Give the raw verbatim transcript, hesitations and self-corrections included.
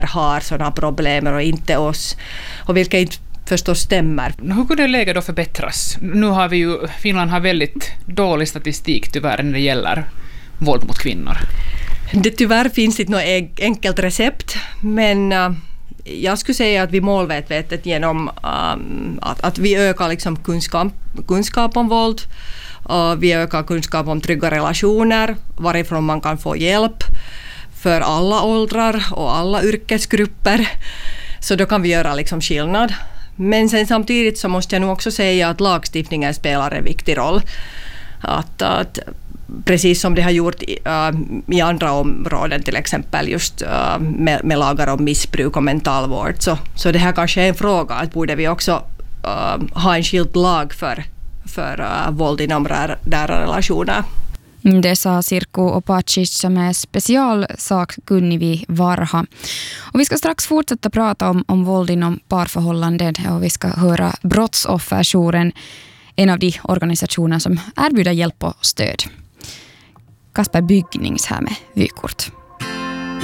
har sådana problem och inte oss, och vilka inte förstås stämmer. Hur kunde läget då förbättras? Nu har vi ju, Finland har väldigt dålig statistik tyvärr när det gäller våld mot kvinnor. Det tyvärr finns inte något enkelt recept, men uh, jag skulle säga att vi målmedvetet genom um, att, att vi ökar liksom kunskap, kunskap om våld, och vi ökar kunskap om trygga relationer, varifrån man kan få hjälp för alla åldrar och alla yrkesgrupper, så då kan vi göra liksom skillnad. Men sen samtidigt så måste jag nog också säga att lagstiftningen spelar en viktig roll. Att, att precis som det har gjort i, uh, i andra områden, till exempel just uh, med, med lagar om missbruk och mentalvård, så, så det här kanske är en fråga, att borde vi också uh, ha en skild lag för, för uh, våld inom nära relationer. Det sa Sirkku Opacic som är specialsakkunnig vid Varha. Och vi ska strax fortsätta prata om, om våld inom parförhållanden, och vi ska höra Brottsofferjouren, en av de organisationer som erbjuder hjälp och stöd. Kasper Byggnings här med vykort.